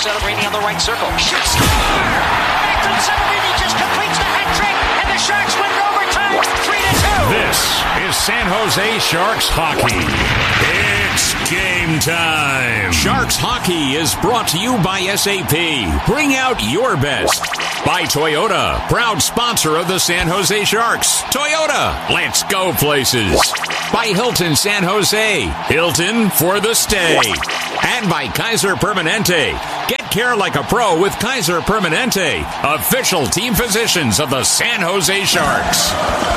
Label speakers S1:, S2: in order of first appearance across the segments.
S1: Celebrini on the right circle. Shoot, score! Macklin Celebrini just completes the hat trick, and the Sharks win in overtime, 3-2.
S2: This is San Jose Sharks hockey. It's game time. Sharks hockey is brought to you by SAP. Bring out your best. By Toyota, proud sponsor of the San Jose Sharks. Toyota, let's go places. By Hilton San Jose, Hilton for the stay. And by Kaiser Permanente. Get care like a pro with Kaiser Permanente, official team physicians of the San Jose Sharks.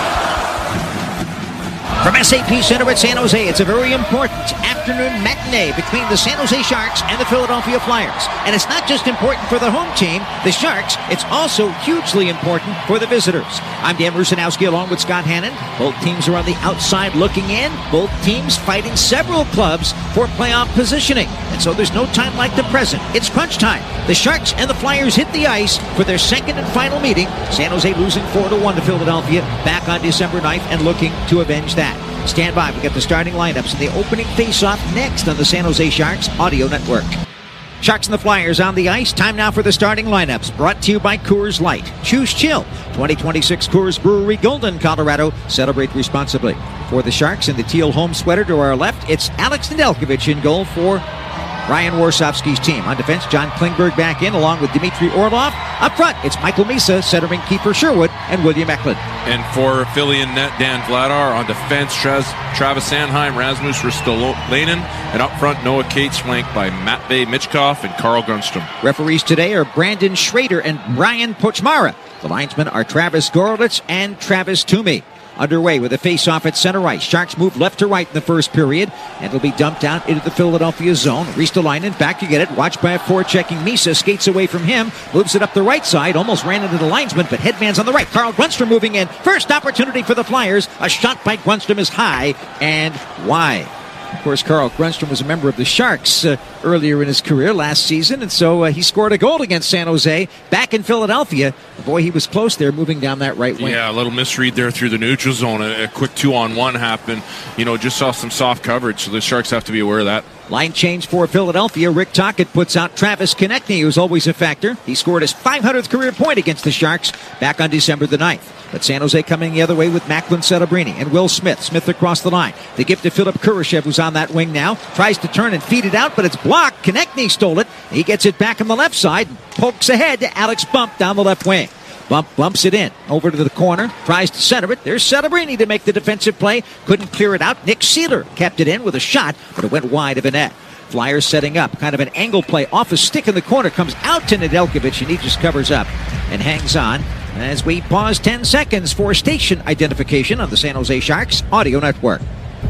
S3: From SAP Center at San Jose, it's a very important afternoon matinee between the San Jose Sharks and the Philadelphia Flyers. And it's not just important for the home team, the Sharks, it's also hugely important for the visitors. I'm Dan Rusanowski along with Scott Hannon. Both teams are on the outside looking in. Both teams fighting several clubs for playoff positioning. And so there's no time like the present. It's crunch time. The Sharks and the Flyers hit the ice for their second and final meeting. San Jose losing 4-1 to Philadelphia back on December 9th and looking to avenge that. Stand by. We get the starting lineups and the opening face-off next on the San Jose Sharks Audio Network. Sharks and the Flyers on the ice. Time now for the starting lineups. Brought to you by Coors Light. Choose chill. 2026 Coors Brewery, Golden, Colorado. Celebrate responsibly. For the Sharks in the teal home sweater to our left, it's Alex Nedeljkovic in goal for Ryan Warsofsky's team. On defense, John Klingberg back in along with Dmitry Orlov. Up front, it's Michael Misa centering Kiefer Sherwood and William Eklund.
S4: And for Philly in net, Dan Vladar. On defense, Travis Sanheim, Rasmus Ristolainen. And up front, Noah Cates flanked by Matvei Michkov and Carl Grundstrom.
S3: Referees today are Brandon Schrader and Brian Pochmara. The linesmen are Travis Gorlitz and Travis Toomey. Underway with a face-off at center ice. Sharks move left to right in the first period, and it'll be dumped out into the Philadelphia zone. Ristolainen back to get it. Watched by a forechecking Misa. Skates away from him. Moves it up the right side. Almost ran into the linesman, but headman's on the right. Carl Grundstrom moving in. First opportunity for the Flyers. A shot by Grundstrom is high and wide. Of course, Carl Grundstrom was a member of the Sharks earlier in his career last season, and so he scored a goal against San Jose back in Philadelphia. Boy, he was close there moving down that right wing.
S4: Yeah, a little misread there through the neutral zone. A quick 2-on-1 happened. Just saw some soft coverage, so the Sharks have to be aware of that.
S3: Line change for Philadelphia. Rick Tocchet puts out Travis Konechny, who's always a factor. He scored his 500th career point against the Sharks back on December the 9th. But San Jose coming the other way with Macklin Celebrini and Will Smith. Smith across the line. The gift to Philip Kurashev, who's on that wing now. Tries to turn and feed it out, but it's blocked. Konechny stole it. He gets it back on the left side. Pokes ahead to Alex Bump down the left wing. Bump bumps it in. Over to the corner. Tries to center it. There's Celebrini to make the defensive play. Couldn't clear it out. Nick Seeler kept it in with a shot, but it went wide of the net. Flyers setting up. Kind of an angle play off a stick in the corner. Comes out to Nedeljkovic, and he just covers up and hangs on as we pause 10 seconds for station identification on the San Jose Sharks Audio Network.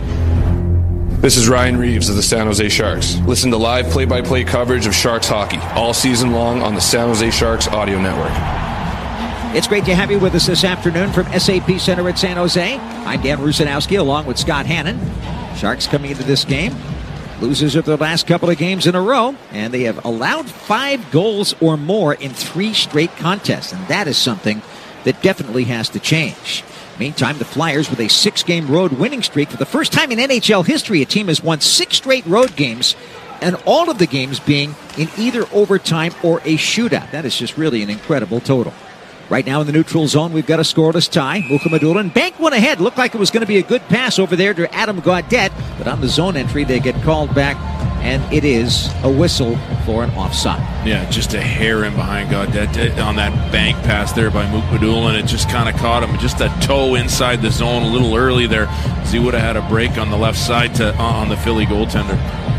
S5: This is Ryan Reeves of the San Jose Sharks. Listen to live play-by-play coverage of Sharks hockey all season long on the San Jose Sharks Audio Network.
S3: It's great to have you with us this afternoon from SAP Center at San Jose. I'm Dan Rusanowski along with Scott Hannon. Sharks coming into this game. Losers of their last couple of games in a row, and they have allowed 5 goals or more in 3 straight contests, and that is something that definitely has to change. Meantime, the Flyers with a 6-game road winning streak. For the first time in NHL history, a team has won 6 straight road games, and all of the games being in either overtime or a shootout. That is just really an incredible total. Right now in the neutral zone, we've got a scoreless tie. Mukhamadullin banked one ahead. Looked like it was going to be a good pass over there to Adam Gaudette. But on the zone entry, they get called back. And it is a whistle for an offside.
S4: Yeah, just a hair in behind Gaudette on that bank pass there by Mukhamadullin. It just kind of caught him. Just a toe inside the zone a little early there. As he would have had a break on the left side on the Philly goaltender.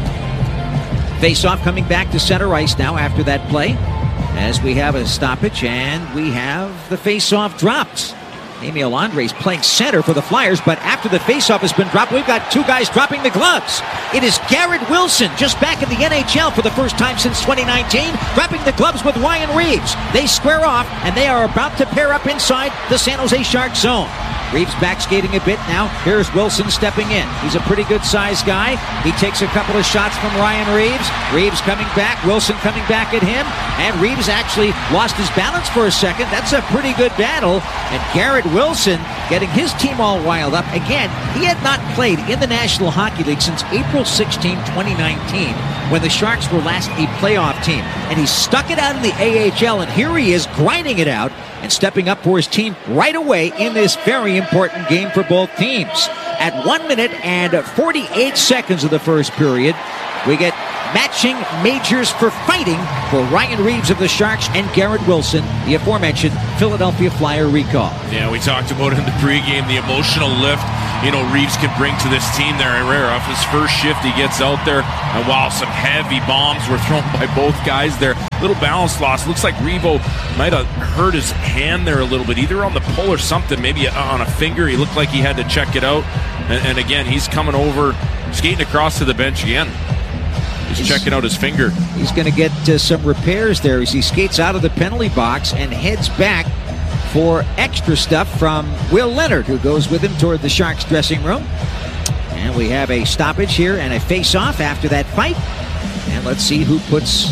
S3: Face-off coming back to center ice now after that play. As we have a stoppage, and we have the face-off dropped. Emil Andres playing center for the Flyers, but after the face-off has been dropped, we've got 2 guys dropping the gloves. It is Garrett Wilson, just back in the NHL for the first time since 2019, dropping the gloves with Ryan Reeves. They square off, and they are about to pair up inside the San Jose Sharks zone. Reeves back skating a bit now. Here's Wilson stepping in. He's a pretty good-sized guy. He takes a couple of shots from Ryan Reeves. Reeves coming back. Wilson coming back at him. And Reeves actually lost his balance for a second. That's a pretty good battle. And Garrett Wilson getting his team all riled up. Again, he had not played in the National Hockey League since April 16, 2019. when the Sharks were last a playoff team. And he stuck it out in the AHL, and here he is grinding it out and stepping up for his team right away in this very important game for both teams. At 1 minute and 48 seconds of the first period, we get matching majors for fighting for Ryan Reeves of the Sharks and Garrett Wilson, the aforementioned Philadelphia Flyer recall.
S4: Yeah, we talked about it in the pregame, the emotional lift, Reeves can bring to this team there. Off his first shift, he gets out there, and wow, some heavy bombs were thrown by both guys there. Little balance loss. Looks like Revo might have hurt his hand there a little bit, either on the pull or something, maybe on a finger. He looked like he had to check it out. And again, he's coming over, skating across to the bench again. He's checking out his finger.
S3: He's going to get some repairs there as he skates out of the penalty box and heads back for extra stuff from Will Leonard, who goes with him toward the Sharks dressing room. And we have a stoppage here and a face-off after that fight. And let's see who puts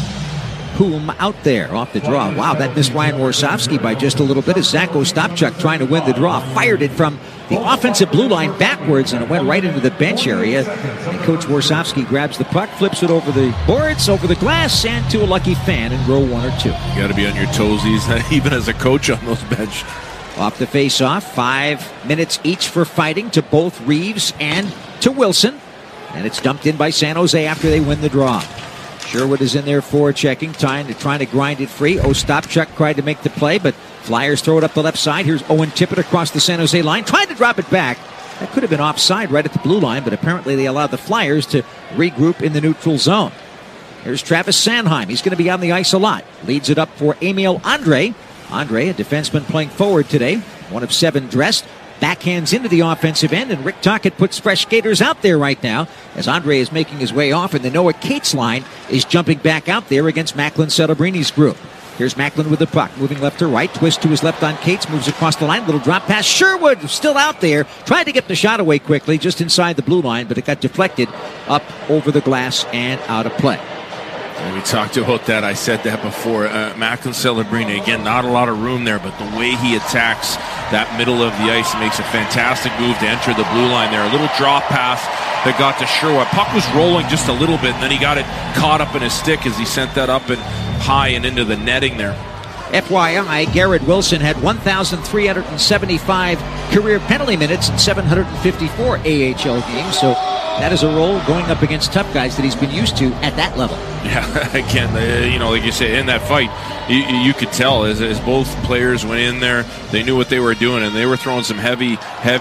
S3: whom out there off the draw. Wow, that missed Ryan Warsofsky by just a little bit as Zach Ostapchuk, trying to win the draw, fired it from the offensive blue line backwards, and it went right into the bench area. And Coach Warsofsky grabs the puck, flips it over the boards, over the glass, and to a lucky fan in row 1 or 2.
S4: You got to be on your toesies, even as a coach on those bench.
S3: Off the face-off, 5 minutes each for fighting to both Reeves and to Wilson. And it's dumped in by San Jose after they win the draw. Sherwood is in there forechecking, trying to grind it free. Ostapchuk tried to make the play, but Flyers throw it up the left side. Here's Owen Tippett across the San Jose line, trying to drop it back. That could have been offside right at the blue line, but apparently they allowed the Flyers to regroup in the neutral zone. Here's Travis Sanheim. He's going to be on the ice a lot. Leads it up for Emil Andre. Andre, a defenseman playing forward today, 1 of 7 dressed. Backhands into the offensive end, and Rick Tocchet puts fresh skaters out there right now as Andre is making his way off, and the Noah Cates line is jumping back out there against Macklin Celebrini's group. Here's Macklin with the puck, moving left to right, twist to his left on Cates, moves across the line, little drop pass. Sherwood still out there, tried to get the shot away quickly just inside the blue line, but it got deflected up over the glass and out of play.
S4: And we talked about that. I said that before. Macklin Celebrini, again, not a lot of room there, but the way he attacks that middle of the ice makes a fantastic move to enter the blue line there. A little drop pass that got to Sherwood. Puck was rolling just a little bit, and then he got it caught up in his stick as he sent that up and high and into the netting there.
S3: FYI, Garrett Wilson had 1,375 career penalty minutes in 754 AHL games, so that is a role going up against tough guys that he's been used to at that level.
S4: Yeah, again, like you say, in that fight, you could tell as both players went in there, they knew what they were doing, and they were throwing some heavy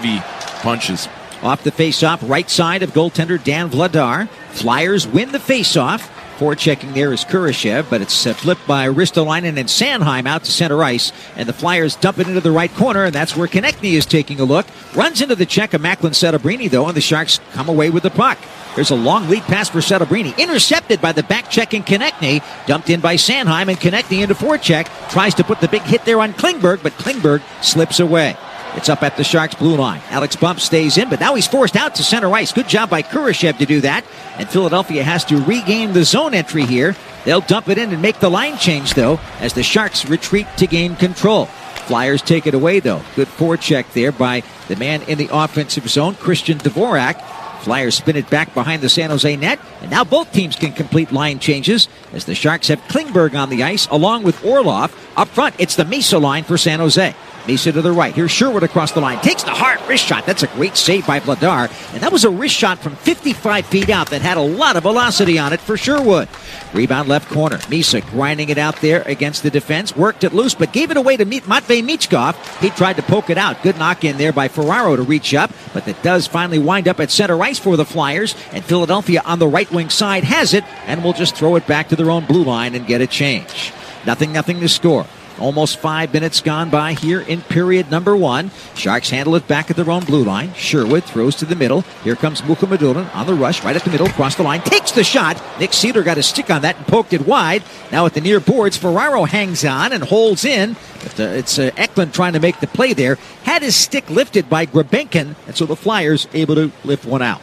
S4: punches.
S3: Off the face-off, right side of goaltender Dan Vladar. Flyers win the face-off. Forechecking there is Kurashev, but it's flipped by Ristolainen and Sanheim out to center ice, and the Flyers dump it into the right corner, and that's where Konechny is taking a look. Runs into the check of Macklin Celebrini, though, and the Sharks come away with the puck. There's a long lead pass for Celebrini, intercepted by the back-checking Konechny, dumped in by Sanheim, and Konechny into forecheck, tries to put the big hit there on Klingberg, but Klingberg slips away. It's up at the Sharks' blue line. Alex Bump stays in, but now he's forced out to center ice. Good job by Kurashev to do that. And Philadelphia has to regain the zone entry here. They'll dump it in and make the line change, though, as the Sharks retreat to gain control. Flyers take it away, though. Good forecheck there by the man in the offensive zone, Christian Dvorak. Flyers spin it back behind the San Jose net, and now both teams can complete line changes as the Sharks have Klingberg on the ice along with Orlov. Up front, it's the Misa line for San Jose. Misa to the right. Here's Sherwood across the line. Takes the hard wrist shot. That's a great save by Vladar. And that was a wrist shot from 55 feet out that had a lot of velocity on it for Sherwood. Rebound left corner. Misa grinding it out there against the defense. Worked it loose, but gave it away to Matvei Michkov. He tried to poke it out. Good knock in there by Ferraro to reach up, but that does finally wind up at center ice for the Flyers. And Philadelphia on the right wing side has it, and will just throw it back to their own blue line and get a change. 0-0 to score. Almost 5 minutes gone by here in period number 1. Sharks handle it back at their own blue line. Sherwood throws to the middle. Here comes Mukhamadullin on the rush, right at the middle, across the line. Takes the shot. Nick Seeler got a stick on that and poked it wide. Now at the near boards, Ferraro hangs on and holds in. But it's Eklund trying to make the play there. Had his stick lifted by Grabenkin, and so the Flyers able to lift one out.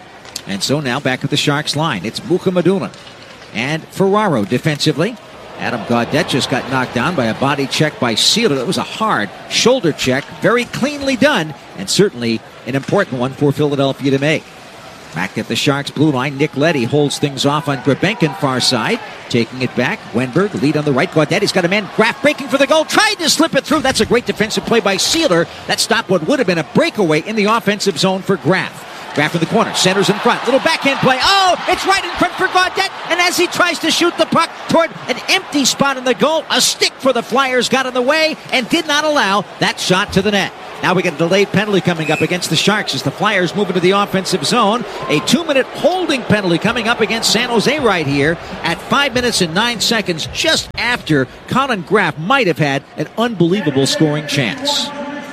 S3: And so now back at the Sharks line. It's Mukhamadullin and Ferraro defensively. Adam Gaudette just got knocked down by a body check by Seeler. It was a hard shoulder check, very cleanly done, and certainly an important one for Philadelphia to make. Back at the Sharks blue line, Nick Leddy holds things off on Grebenkin far side. Taking it back, Wenberg, lead on the right. Gaudette, he's got a man, Graf breaking for the goal, tried to slip it through. That's a great defensive play by Sealer. That stopped what would have been a breakaway in the offensive zone for Graf. Graf in the corner, centers in front, little backhand play. Oh, it's right in front for Gaudette. And as he tries to shoot the puck toward an empty spot in the goal, a stick for the Flyers got in the way and did not allow that shot to the net. Now we get a delayed penalty coming up against the Sharks as the Flyers move into the offensive zone. A 2-minute holding penalty coming up against San Jose right here at 5 minutes and 9 seconds, just after Colin Graf might have had an unbelievable scoring chance.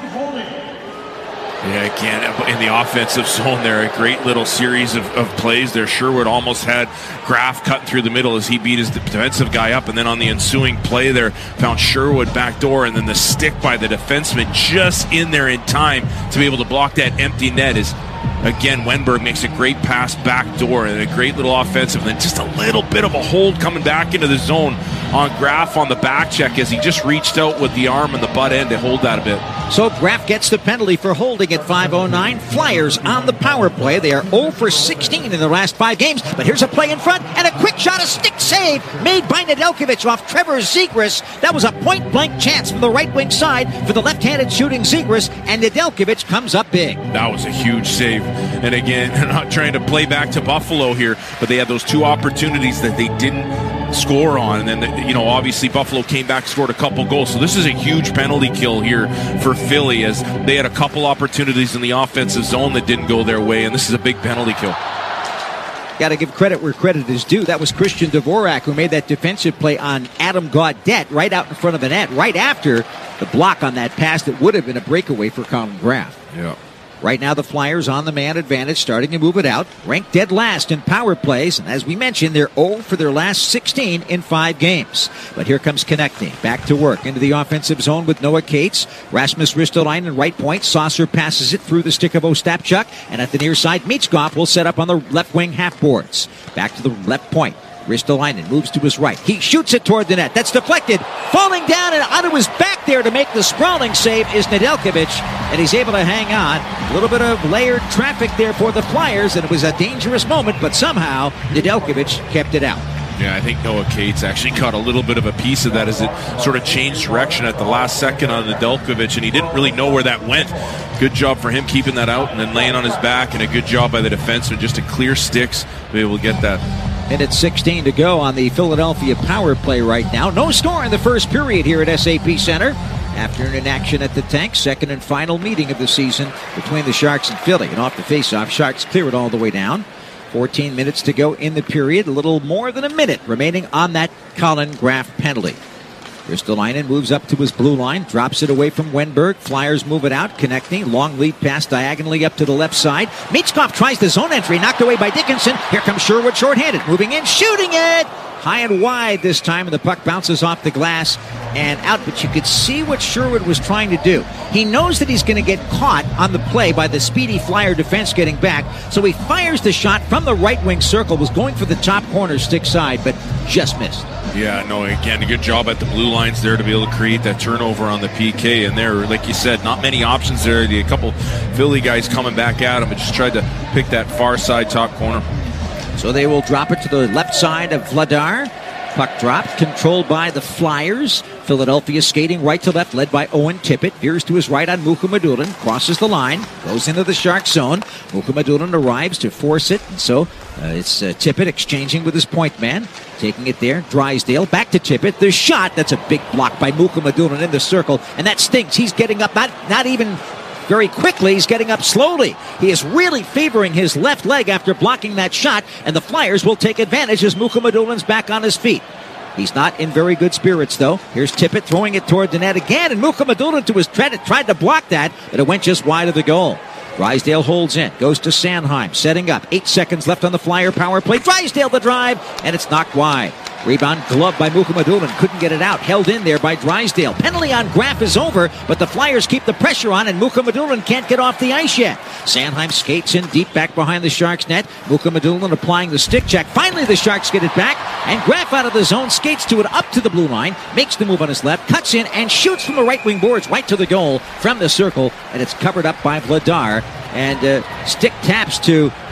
S4: Yeah, again, in the offensive zone there, a great little series of plays there. Sherwood almost had Graf cutting through the middle as he beat his defensive guy up, and then on the ensuing play there, found Sherwood backdoor, and then the stick by the defenseman just in there in time to be able to block that empty net is, again, Wenberg makes a great pass backdoor and a great little offensive, and then just a little bit of a hold coming back into the zone on Graf on the back check as he just reached out with the arm and the butt end to hold that a bit.
S3: So Graf gets the penalty for holding at 5:09. Flyers on the power play. They are 0 for 16 in their last 5 games, but here's a play in front and a quick shot, a stick save made by Nedeljkovic off Trevor Zegras. That was a point-blank chance from the right wing side for the left-handed shooting Zegras, and Nedeljkovic comes up big.
S4: That was a huge save. And again, I'm not trying to play back to Buffalo here, but they had those 2 opportunities that they didn't score on, and then obviously Buffalo came back, scored a couple goals. So this is a huge penalty kill here for Philly as they had a couple opportunities in the offensive zone that didn't go their way, and this is a big penalty kill.
S3: Got to give credit where credit is due. That was Christian Dvorak who made that defensive play on Adam Gaudette right out in front of the net, right after the block on that pass that would have been a breakaway for Colin Graf.
S4: Yeah.
S3: Right now, the Flyers on the man advantage, starting to move it out. Ranked dead last in power plays, and as we mentioned, they're 0 for their last 16 in 5 games. But here comes Konechny, back to work into the offensive zone with Noah Cates. Rasmus Ristolainen, right point. Saucer passes it through the stick of Ostapchuk, and at the near side, Michkov will set up on the left wing half boards. Back to the left point. Ristolainen moves to his right. He shoots it toward the net. That's deflected. Falling down and onto his back there to make the sprawling save is Nedeljkovic, and he's able to hang on. A little bit of layered traffic there for the Flyers, and it was a dangerous moment, but somehow Nedeljkovic kept it out.
S4: Yeah, I think Noah Cates actually caught a little bit of a piece of that as it sort of changed direction at the last second on Nedeljkovic, and he didn't really know where that went. Good job for him keeping that out and then laying on his back, and a good job by the defenseman just to clear sticks to be able to get that.
S3: Minute 16 to go on the Philadelphia power play right now. No score in the first period here at SAP Center. Afternoon in action at the tank. Second and final meeting of the season between the Sharks and Philly. And off the faceoff, Sharks clear it all the way down. 14 minutes to go in the period. A little more than a minute remaining on that Colin Graf penalty. Ristolainen moves up to his blue line, drops it away from Wenberg. Flyers move it out. Konechny, long lead pass diagonally up to the left side. Michkov tries the zone entry, knocked away by Dickinson. Here comes Sherwood shorthanded, moving in, shooting it! High and wide this time, and the puck bounces off the glass and out. But you could see what Sherwood was trying to do. He knows that he's going to get caught on the play by the speedy Flyer defense getting back, so he fires the shot from the right wing circle, was going for the top corner stick side, but just missed.
S4: Yeah, no, again, a good job at the blue lines there to be able to create that turnover on the PK. And there, like you said, not many options there. A couple Philly guys coming back at him and just tried to pick that far side top corner.
S3: So they will drop it to the left side of Vladar. Puck dropped, controlled by the Flyers. Philadelphia skating right to left, led by Owen Tippett. Veers to his right on Mukhamadullin. Crosses the line, goes into the Shark zone. Mukhamadullin arrives to force it. And so it's Tippett exchanging with his point man. Taking it there, Drysdale back to Tippett. The shot, that's a big block by Mukhamadullin in the circle. And that stinks. He's getting up, not even very quickly. He's getting up slowly. He is really favoring his left leg after blocking that shot, and the Flyers will take advantage as Mukhamadullin's back on his feet. He's not in very good spirits, though. Here's Tippett throwing it toward the net again, and Mukhamadullin to his credit tried to block that, but it went just wide of the goal. Drysdale holds in, goes to Sanheim, setting up. 8 seconds left on the Flyer power play. Drysdale the drive, and it's knocked wide. Rebound glove by Mukhamadullin. Couldn't get it out. Held in there by Drysdale. Penalty on Graf is over, but the Flyers keep the pressure on, and Mukhamadullin can't get off the ice yet. Sanheim skates in deep back behind the Sharks net. Mukhamadullin applying the stick check. Finally, the Sharks get it back, and Graf out of the zone skates to it up to the blue line. Makes the move on his left, cuts in, and shoots from the right wing boards right to the goal from the circle, and it's covered up by Vladar. And stick taps to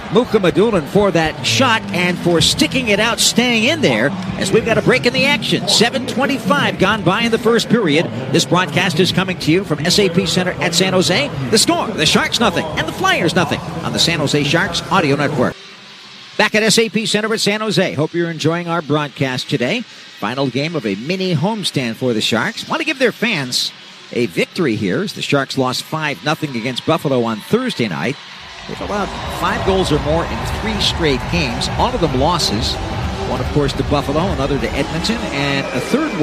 S3: Muka Madulin for that shot and for sticking it out, staying in there, as we've got a break in the action. 7:25 gone by in the first period. This broadcast is coming to you from SAP Center at San Jose. The score, the Sharks nothing and the Flyers nothing on the San Jose Sharks Audio Network. Back at SAP Center at San Jose. Hope you're enjoying our broadcast today. Final game of a mini homestand for the Sharks. Want to give their fans a victory here as the Sharks lost 5-0 against Buffalo on Thursday night. They've allowed 5 goals or more in 3 straight games, all of them losses. One, of course, to Buffalo, another to Edmonton, and a third